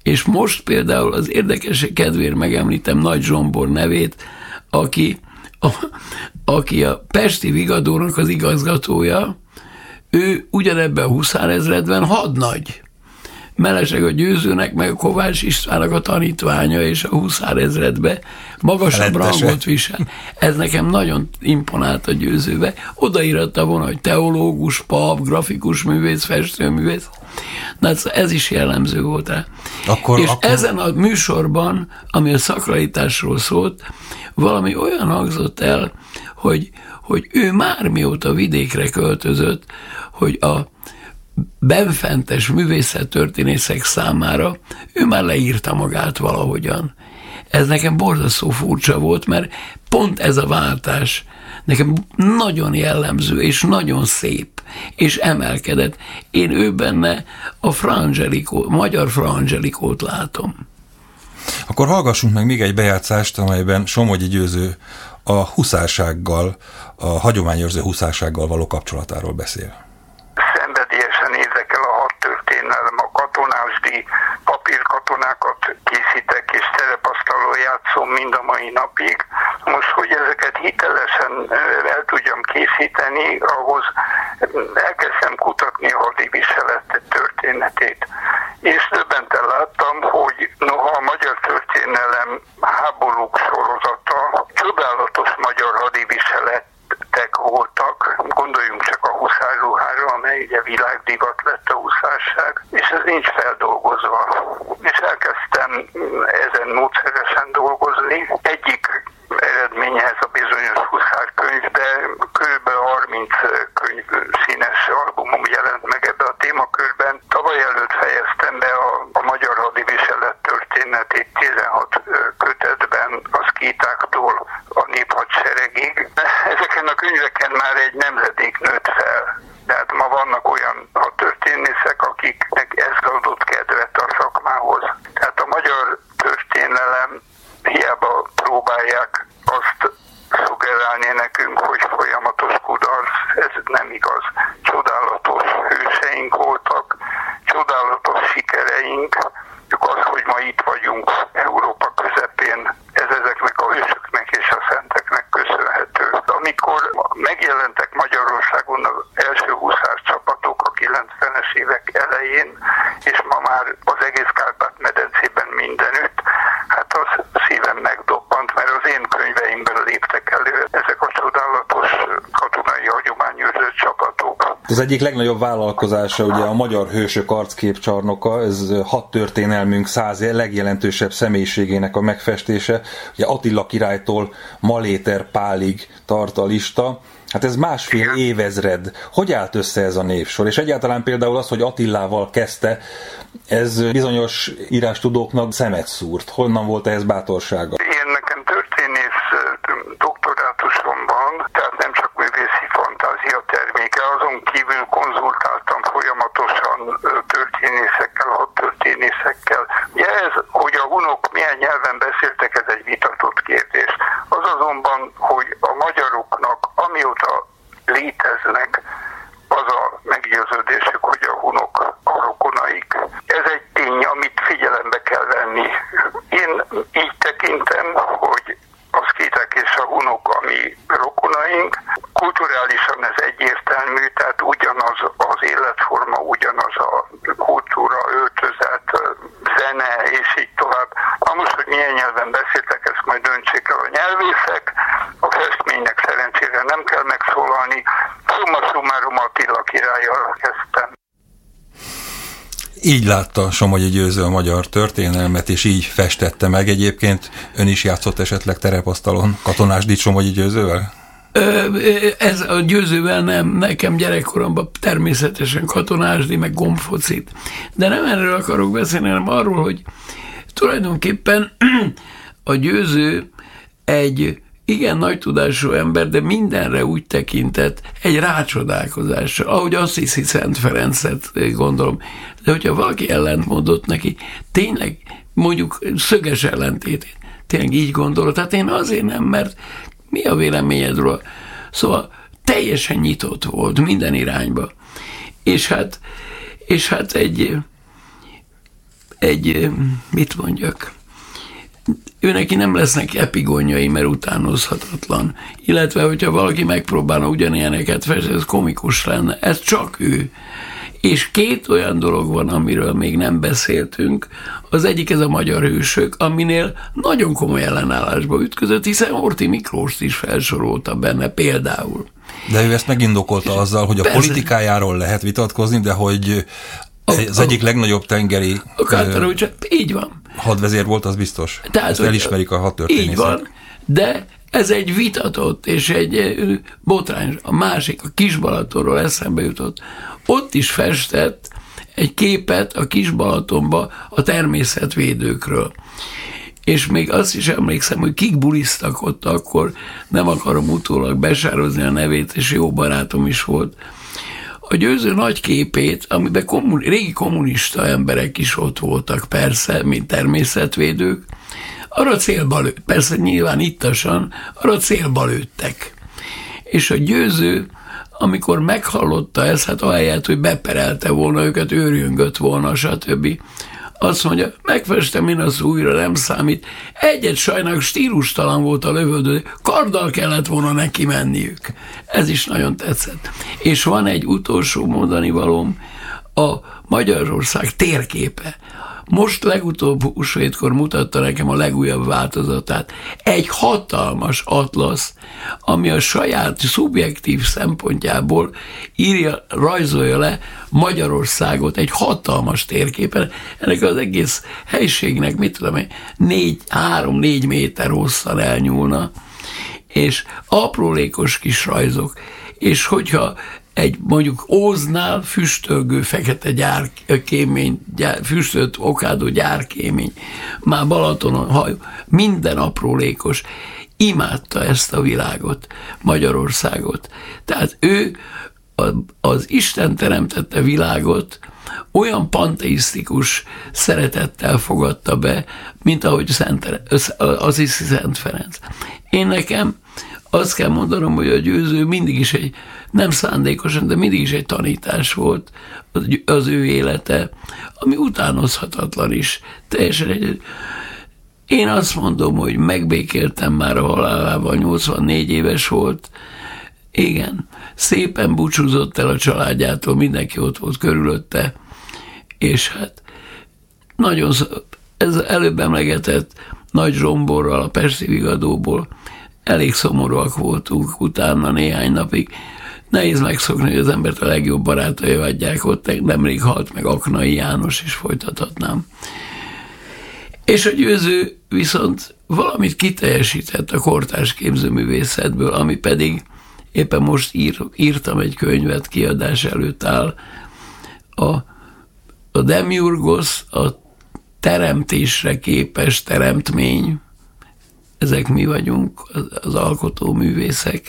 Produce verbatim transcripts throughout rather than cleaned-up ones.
És most például az érdekesek kedvéért megemlítem Nagy Zsombor nevét, aki a, aki a Pesti Vigadónak az igazgatója, ő ugyanebben a huszárezredben hadnagy. Mellesleg a Győzőnek, meg a Kovács Istvánnak a tanítványa, és a huszárezredbe magasabb rangot visel. Ez nekem nagyon imponált a Győzőbe. Odaíratta volna, hogy teológus, pap, grafikus művész, festőművész. Na, ez is jellemző volt rá. Akkor, és akkor... ezen a műsorban, ami a szakralitásról szólt, valami olyan hangzott el, hogy, hogy ő már mióta vidékre költözött, hogy a benfentes művészettörténészek számára ő már leírta magát valahogyan. Ez nekem borzasztó furcsa volt, mert pont ez a váltás nekem nagyon jellemző, és nagyon szép, és emelkedett. Én ő benne a Fra Angelico, magyar Fra Angelicót látom. Akkor hallgassunk meg még egy bejátszást, amelyben Somogyi Győző a huszársággal, a hagyományőrző huszársággal való kapcsolatáról beszél. Szenvedélyesen érdekel a hadtörténelem, a katonásdi papírkatonákat készítek, és szerepasztalon játszom mind a mai napig. Most, hogy ezeket hitelesen el tudjam készíteni, ahhoz elkezdtem kutatni a hadi viselet történetét. És döbbenten láttam, hogy noha a magyar történelem háborúk sorozata, csodálatos magyar hadi viseletek voltak, gondoljunk csak a huszárruhára, amely ugye világdivat lett a huszárság, és ez nincs feldolgozva. És elkezdtem ezen módszeresen dolgozni. Egyik eredménye ez a bizonyos huszárkönyv, de kb. harminc könyv, színes albumom jelent meg ebbe a témakörben. Tavaly előtt fejeztem be a, a magyar hadiviselet történetét tizenhat kötetben, a szkítáktól a néphadseregig. Ezeken a könyveken már egy nemzedék nőtt fel. Tehát ma vannak olyan történészek, akiknek ez adott kedvet a szakmához. Tehát a magyar történelem hiába próbálják azt szuggerálni nekünk, hogy folyamatos kudarc, ez nem igaz. Csodálatos hőseink voltak, csodálatos sikereink, csak az, hogy ma itt vagyunk Európa közepén, ez ezeknek a hősöknek és a szenteknek köszönhető. Amikor megjelentek Magyarországon az első huszár csapatok a kilencvenes évek elején, és ma már az egész Kárpát-medencében mindenütt, hát az szívem megdobbant, mert az én könyveimben léptek elő ezek a csodálatos katonai hagyományőrző csapatok. Az egyik legnagyobb vállalkozása ugye a Magyar Hősök Arcképcsarnoka, ez hadtörténelmünk száz legjelentősebb személyiségének a megfestése. Ugye Attila királytól Maléter Pálig tart a lista. Hát ez másfél évezred. Hogy állt össze ez a névsor? És egyáltalán például az, hogy Attilával kezdte, ez bizonyos írástudóknak szemet szúrt. Honnan volt ehhez bátorsága? Én nekem történész doktorátusom van, tehát nem csak művészi fantázia terméke, azon kívül konzultáltam folyamatosan történészekkel, hadtörténészekkel. Ugye ez, hogy a hunok milyen nyelven beszéltek, ez egy vitatott kérdés. Az azonban, hogy a magyaroknak amióta léteznek, az a meggyőződésük, hogy a hunok a rokonaik. Ez egy tény, amit figyelembe kell venni. Én így tekintem, hogy a szkítek és a hunok a mi rokonaink, kulturálisan ez egyértelmű, tehát ugyanaz az életforma, ugyanaz a kultúra, öltözet, zene, és így tovább. Na most, hogy milyen nyelven beszéltek, ezt majd döntsék el a nyelvészek, a festménynek szerencsére nem kell megszólalni. Summa summarum Attila királlyal kezdtem. Így látta Somogyi Győző a magyar történelmet, és így festette meg. Egyébként ön is játszott esetleg terepasztalon katonásdit Somogyi Győzővel? Ez a Győzővel nem, nekem gyerekkoromban természetesen katonásdi, meg gombfocit. De nem erről akarok beszélni, hanem arról, hogy tulajdonképpen a Győző egy igen nagy tudású ember, de mindenre úgy tekintett egy rácsodálkozással, ahogy azt hiszi Szent Ferencet, gondolom. De hogyha valaki ellentmondott neki, tényleg mondjuk szöges ellentétét, tényleg így gondolod, tehát én azért nem, mert mi a véleményedről? Szóval teljesen nyitott volt minden irányba. És hát, és hát egy egy, mit mondjak, ő neki nem lesznek epigonjai, mert utánozhatatlan. Illetve, hogyha valaki megpróbálna ugyanilyeneket festeni, ez komikus lenne. Ez csak ő. És két olyan dolog van, amiről még nem beszéltünk. Az egyik ez a magyar hősök, aminél nagyon komoly ellenállásba ütközött, hiszen Horthy Miklóst is felsorolta benne például. De ő ezt megindokolta azzal, hogy a persze, politikájáról lehet vitatkozni, de hogy az a, egyik legnagyobb tengeri a, így van. hadvezér volt, az biztos. Tehát, ezt elismerik a hadtörténészek. Így van, de ez egy vitatott és egy botrány. A másik, a Kisbalatonról eszembe jutott. Ott is festett egy képet a Kisbalatonba a természetvédőkről. És még azt is emlékszem, hogy kik bulisztak ott akkor, nem akarom utólag besározni a nevét, és jó barátom is volt. A Győző nagy képét, amiben kommun, régi kommunista emberek is ott voltak, persze, mint természetvédők, arra célba lőtt, persze nyilván ittasan, arra célba lőttek. És a Győző, amikor meghallotta ezt, hát ahelyett, hogy beperelte volna őket, őrjöngött volna, stb. Azt mondja, megfestem én azt újra, nem számít. Egyet sajnálom, stílustalan volt a lövöldő, karddal kellett volna neki menniük. Ez is nagyon tetszett. És van egy utolsó mondani valóm, a Magyarország térképe. Most legutóbb húsvétkor mutatta nekem a legújabb változatát. Egy hatalmas atlasz, ami a saját szubjektív szempontjából írja, rajzolja le Magyarországot egy hatalmas térképen. Ennek az egész helységnek, mit tudom én, négy, három-négy méter hosszan elnyúlna, és aprólékos kis rajzok. És hogyha egy mondjuk Óznál füstölgő fekete gyárkémény, gyár, füstölt okádó gyárkémény, már Balatonon hajó, minden aprólékos, imádta ezt a világot, Magyarországot. Tehát ő az Isten teremtette világot olyan panteisztikus szeretettel fogadta be, mint ahogy Szent, az is Szent Ferenc. Én nekem azt kell mondanom, hogy a Győző mindig is egy, nem szándékosan, de mindig is egy tanítás volt az ő élete, ami utánozhatatlan is. Teljesen egy... Én azt mondom, hogy megbékéltem már a halálával, nyolcvannégy éves volt. Igen, szépen búcsúzott el a családjától, mindenki ott volt körülötte, és hát nagyon, ez előbb emlegetett Nagy Zsomborral, a Pesti Vigadóból, elég szomorúak voltunk utána néhány napig. Nehéz megszokni, hogy az embert a legjobb barátai adják ott, nemrég halt meg Aknai János, és folytathatnám. És a Győző viszont valamit kiteljesített a kortárs képzőművészetből, ami pedig éppen most ír, írtam egy könyvet, kiadás előtt áll. A, a demiurgos, a teremtésre képes teremtmény, ezek mi vagyunk, az, az alkotóművészek,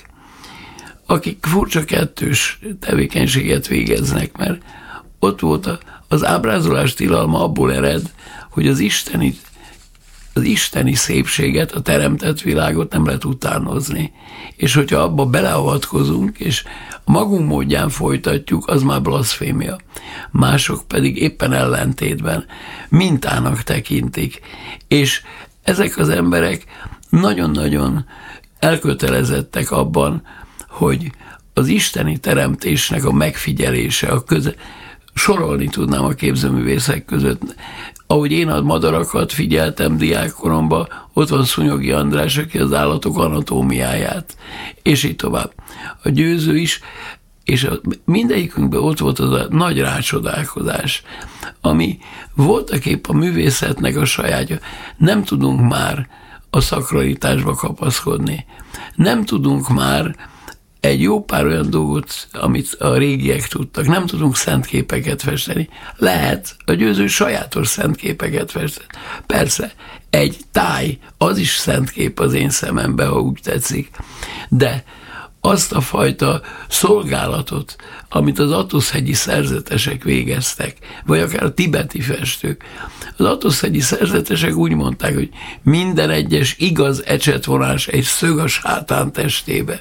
akik furcsa kettős tevékenységet végeznek, mert ott volt a, az ábrázolás tilalma abból ered, hogy az isteni, az isteni szépséget, a teremtett világot nem lehet utánozni. És hogyha abba beleavatkozunk, és a magunk módján folytatjuk, az már blaszfémia. Mások pedig éppen ellentétben mintának tekintik. És ezek az emberek nagyon-nagyon elkötelezettek abban, hogy az isteni teremtésnek a megfigyelése, a köze, sorolni tudnám a képzőművészek között. Ahogy én a madarakat figyeltem diákkoromban, ott van Szunyogi András, aki az állatok anatómiáját, és így tovább. A Győző is, és a, mindegyikünkben ott volt az a nagy rácsodálkozás, ami voltaképp a művészetnek a sajátja. Nem tudunk már a szakralitásba kapaszkodni. Nem tudunk már egy jó pár olyan dolgot, amit a régiek tudtak. Nem tudunk szentképeket festeni. Lehet, a Győző sajátos szentképeket festeni. Persze, egy táj, az is szentkép az én szememben, ha úgy tetszik. De azt a fajta szolgálatot, amit az atoszhegyi szerzetesek végeztek, vagy akár a tibeti festők. Az atoszhegyi szerzetesek úgy mondták, hogy minden egyes igaz ecsetvonás egy szög a sátán testébe.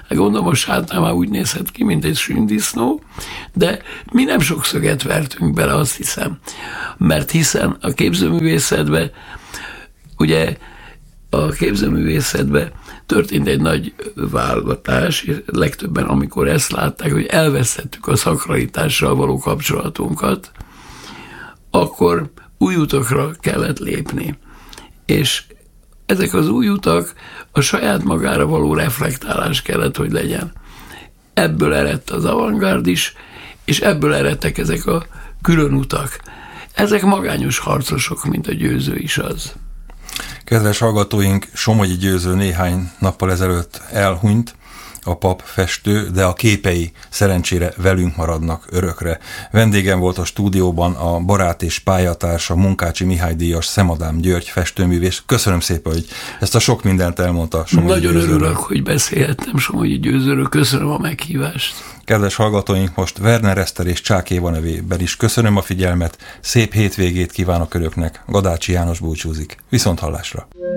Hát gondolom, a sátnál már úgy nézhet ki, mint egy sűndisznó, de mi nem sok szöget vertünk bele, azt hiszem. Mert hiszen a képzőművészetben, ugye a képzőművészetben történt egy nagy válogatás, és legtöbben, amikor ezt látták, hogy elvesztettük a szakralitással való kapcsolatunkat, akkor új utakra kellett lépni. És ezek az új utak a saját magára való reflektálás kellett, hogy legyen. Ebből eredt az avantgárd is, és ebből eredtek ezek a külön utak. Ezek magányos harcosok, mint a Győző is az. Kedves hallgatóink, Somogyi Győző néhány nappal ezelőtt elhunyt, a pap festő, de a képei szerencsére velünk maradnak örökre. Vendégem volt a stúdióban a barát és pályatársa, Munkácsi Mihály díjas Szemadám György festőművész. Köszönöm szépen, hogy ezt a sok mindent elmondta Somogyi Nagyon Győzőről. örülök, hogy beszélhettem Somogyi Győzőről. Köszönöm a meghívást. Kedves hallgatóink, most Werner Eszter és Csák Éva nevében is köszönöm a figyelmet, szép hétvégét kívánok önöknek, Gadácsi János búcsúzik. Viszont hallásra!